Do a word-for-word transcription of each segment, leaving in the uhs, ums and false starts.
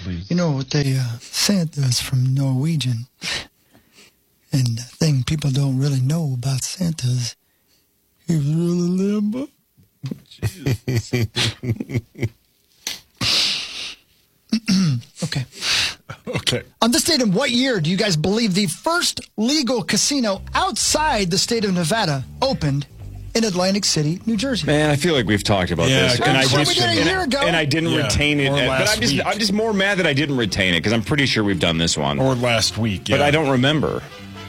please. You know what they uh, Santa's from Norwegian. And the thing people don't really know about Santa's, he was really limber. Okay. Okay. On this date, in what year do you guys believe the first legal casino outside the state of Nevada opened in Atlantic City, New Jersey? Man, I feel like we've talked about Yeah, this, good and I question. just We did a year and, ago. and I didn't Yeah, retain it. or But last I'm just week. I'm just more mad that I didn't retain it because I'm pretty sure we've done this one, Or last week, yeah. but I don't remember.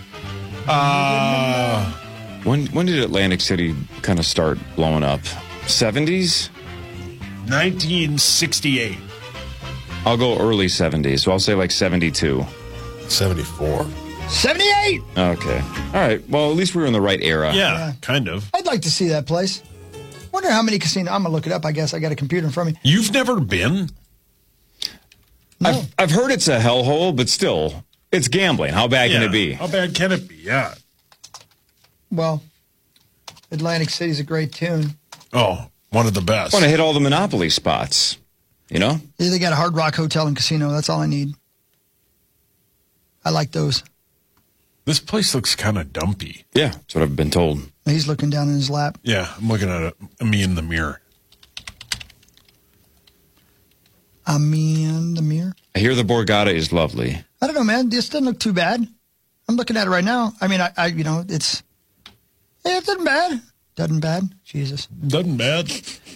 Uh, When when did Atlantic City kind of start blowing up? seventies? nineteen sixty-eight. I'll go early seventies, so I'll say like seventy-two. seventy-four. seventy-eight! Okay. All right. Well, at least we were in the right era. Yeah, Yeah. kind of. I'd like to see that place. Wonder how many casinos. I'm going to look it up, I guess. I got a computer in front of me. You've never been? No. I've, I've heard it's a hellhole, but still, it's gambling. How bad can Yeah. it be? How bad can it be? Yeah. Well, Atlantic City's a great tune. Oh, one of the best. I want to hit all the Monopoly spots, you know? Yeah, they got a Hard Rock Hotel and Casino. That's all I need. I like those. This place looks kind of dumpy. Yeah, that's what I've been told. He's looking down in his lap. Yeah, I'm looking at it, me in the mirror. I'm in the mirror. I hear the Borgata is lovely. I don't know, man. This doesn't look too bad. I'm looking at it right now. I mean, I, I you know, it's, yeah, it doesn't bad. Doesn't bad. Jesus. Doesn't bad.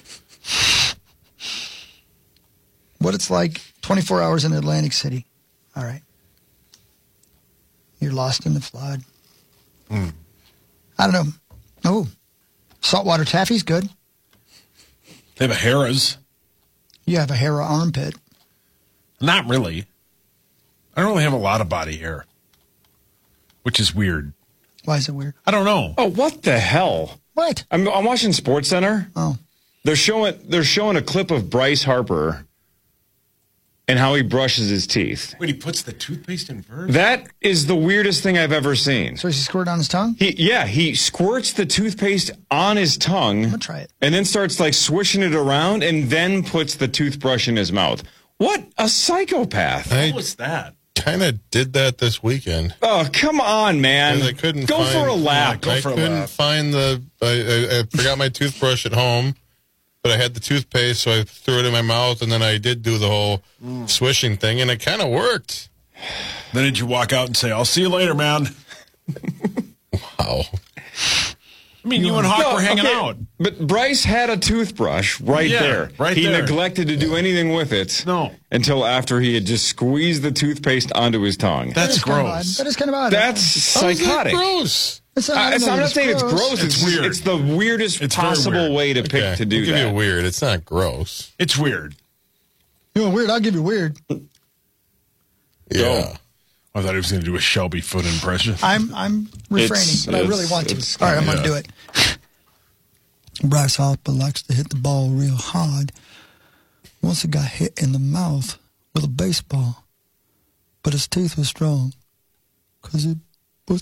What it's like twenty-four hours in Atlantic City. All right. You're lost in the flood. Mm. I don't know. Oh, saltwater taffy's good. They have a Harrah's. You have a hair armpit. Not really. I don't really have a lot of body hair, which is weird. Why is it weird? I don't know. Oh, what the hell? What? I'm, I'm watching Sports Center. Oh. They're showing they're showing a clip of Bryce Harper and how he brushes his teeth. Wait, he puts the toothpaste in first? That is the weirdest thing I've ever seen. So he squirted on his tongue? He yeah, he squirts the toothpaste on his tongue. I'm gonna try it. And then starts like swishing it around and then puts the toothbrush in his mouth. What a psychopath. I What was that? kind of did that this weekend. Oh, come on, man. 'Cause I couldn't Go find, for a lap. Go I for a couldn't lap. find the. I, I, I forgot my toothbrush at home, but I had the toothpaste, so I threw it in my mouth, and then I did do the whole Mm. swishing thing, and it kind of worked. Then did you walk out and say, I'll see you later, man? Wow. I mean, you and Hawk No, were hanging okay, out. But Bryce had a toothbrush right Yeah, there. right he there. neglected to do anything with it. No. Until after he had just squeezed the toothpaste onto his tongue. That That's is kinda odd. gross. That is kind of odd. That's How is that psychotic. gross. It's not, Uh, I don't it's- know I'm that not saying it's gross. It's, It's weird. It's the weirdest It's very possible weird. way to pick Okay, to do I'll give that. you weird. It's not gross. It's weird. You want weird? I'll give you weird. Yeah. I thought he was going to do a Shelby Foot impression. I'm I'm refraining, It's- but I really it's- want to. it's- All right, I'm going yeah. to do it. Bryce Harper likes to hit the ball real hard. Once he got hit in the mouth with a baseball, but his teeth were strong because he put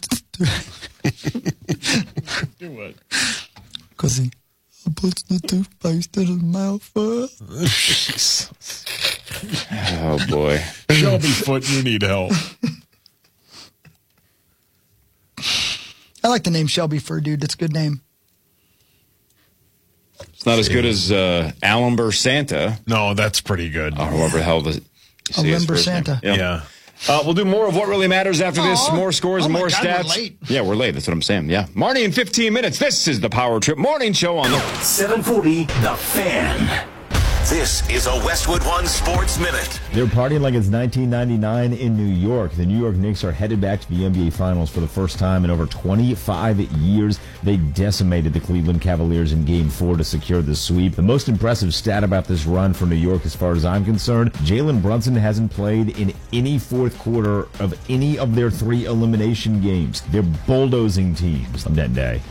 Do what? because he puts the toothpaste in his mouth first. Oh, boy. Shelby Foot, you need help. I like the name Shelby Fur, dude. That's a good name. It's not as good as uh, Alimber Santa, No, that's pretty good. or whoever the hell the. you say his Alimber first name. Santa. Yeah. Yeah. Uh, we'll do more of what really matters after this. Aw. More scores Oh and my more God, we're stats. late. Yeah, we're late. That's what I'm saying. Yeah. Marty in fifteen minutes. This is the Power Trip Morning Show on the. seven forty, The Fan. This is a Westwood One Sports Minute. They're partying like it's nineteen ninety-nine in New York. The New York Knicks are headed back to the N B A Finals for the first time in over twenty-five years. They decimated the Cleveland Cavaliers in Game four to secure the sweep. The most impressive stat about this run for New York, as far as I'm concerned, Jalen Brunson hasn't played in any fourth quarter of any of their three elimination games. They're bulldozing teams on that day.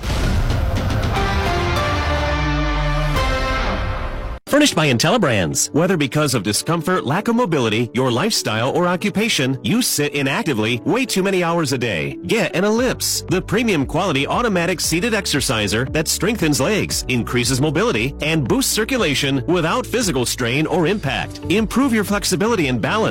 Furnished by IntelliBrands. Whether because of discomfort, lack of mobility, your lifestyle, or occupation, you sit inactively way too many hours a day. Get an Ellipse, the premium quality automatic seated exerciser that strengthens legs, increases mobility, and boosts circulation without physical strain or impact. Improve your flexibility and balance